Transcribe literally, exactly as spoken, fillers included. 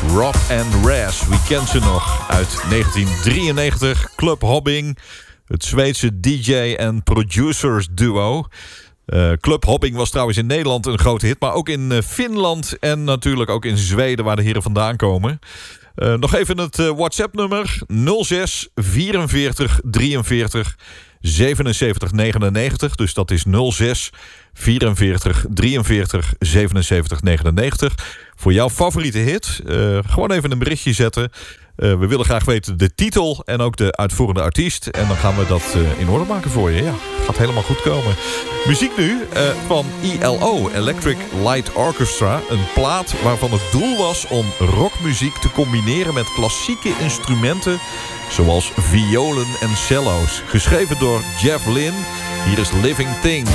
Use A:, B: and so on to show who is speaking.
A: Rob and Raz, wie kent ze nog? Uit negentien drieënnegentig, Club Hobbing. Het Zweedse D J en producers duo. Uh, Club Hobbing was trouwens in Nederland een grote hit, maar ook in uh, Finland en natuurlijk ook in Zweden, waar de heren vandaan komen. Uh, nog even het uh, WhatsApp-nummer nul zes vierenveertig drieënveertig zevenenzeventig negenennegentig. Dus dat is nul zes vierenveertig drieënveertig zevenenzeventig negenennegentig. Voor jouw favoriete hit. Uh, gewoon even een berichtje zetten. Uh, we willen graag weten de titel en ook de uitvoerende artiest. En dan gaan we dat uh, in orde maken voor je. Ja, gaat helemaal goed komen. Muziek nu uh, van I L O, Electric Light Orchestra. Een plaat waarvan het doel was om rockmuziek te combineren met klassieke instrumenten, zoals violen en cello's. Geschreven door Jeff Lynne. Hier is Living Things.